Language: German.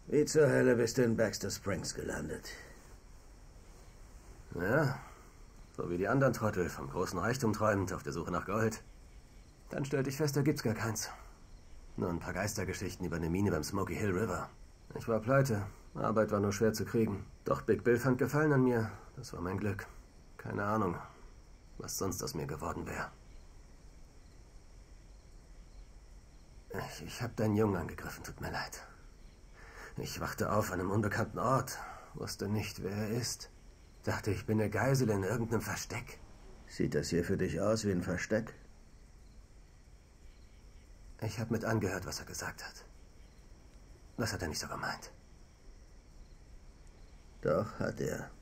Wie zur Hölle bist du in Baxter Springs gelandet? Ja, so wie die anderen Trottel, vom großen Reichtum träumend, auf der Suche nach Gold. Dann stellte ich fest, da gibt's gar keins. Nur ein paar Geistergeschichten über eine Mine beim Smoky Hill River. Ich war pleite, Arbeit war nur schwer zu kriegen. Doch Big Bill fand Gefallen an mir, das war mein Glück. Keine Ahnung, was sonst aus mir geworden wäre. Ich habe deinen Jungen angegriffen, tut mir leid. Ich wachte auf an einem unbekannten Ort, wusste nicht, wer er ist. Dachte, ich bin eine Geisel in irgendeinem Versteck. Sieht das hier für dich aus wie ein Versteck? Ich habe mit angehört, was er gesagt hat. Das hat er nicht so gemeint. Doch, hat er.